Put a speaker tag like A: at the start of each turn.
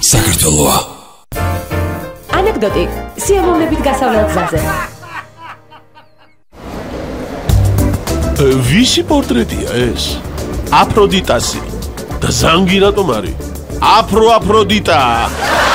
A: საქართველოა.
B: ანეკდოტი სიამოვნებით გასავლელ გზაზე.
C: ვისი პორტრეტია ეს? აფროდიტასი. და ზანგი რატომ არის? აფროდიტა.